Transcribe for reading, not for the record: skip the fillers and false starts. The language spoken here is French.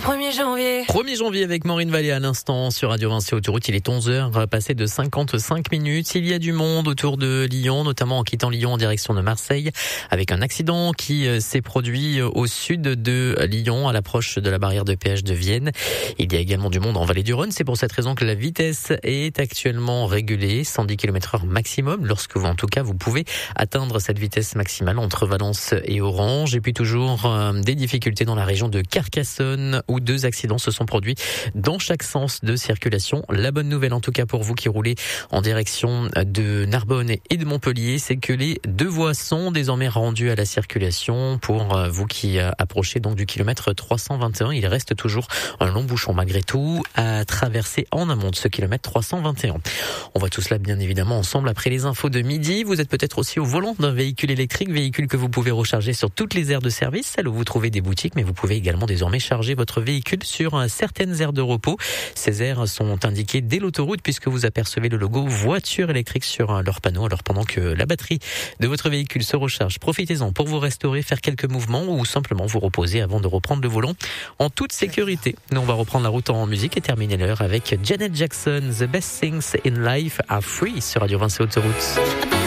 1er janvier. 1er janvier avec Maureen Vallée à l'instant sur Radio Vinci Autoroute. Il est 11h, passé de 55 minutes. Il y a du monde autour de Lyon, notamment en quittant Lyon en direction de Marseille, avec un accident qui s'est produit au sud de Lyon, à l'approche de la barrière de péage de Vienne. Il y a également du monde en vallée du Rhône. C'est pour cette raison que la vitesse est actuellement régulée, 110 km/h maximum. Lorsque vous, en tout cas, vous pouvez atteindre cette vitesse maximale entre Valence et Orange. Et puis toujours des difficultés dans la région de Carcassonne, où 2 accidents se sont produits dans chaque sens de circulation. La bonne nouvelle, en tout cas pour vous qui roulez en direction de Narbonne et de Montpellier, c'est que les 2 voies sont désormais rendues à la circulation. Pour vous qui approchez donc du kilomètre 321, il reste toujours un long bouchon malgré tout à traverser en amont de ce kilomètre 321. On voit tout cela bien évidemment ensemble après les infos de midi. Vous êtes peut-être aussi au volant d'un véhicule électrique, véhicule que vous pouvez recharger sur toutes les aires de service, celles où vous trouvez des boutiques, mais vous pouvez également désormais charger votre véhicule sur certaines aires de repos. Ces aires sont indiquées dès l'autoroute puisque vous apercevez le logo voiture électrique sur leur panneau. Alors pendant que la batterie de votre véhicule se recharge, profitez-en pour vous restaurer, faire quelques mouvements ou simplement vous reposer avant de reprendre le volant en toute sécurité. Nous on va reprendre la route en musique et terminer l'heure avec Janet Jackson, The Best Things in Life Are Free sur Radio Vinci Autoroute.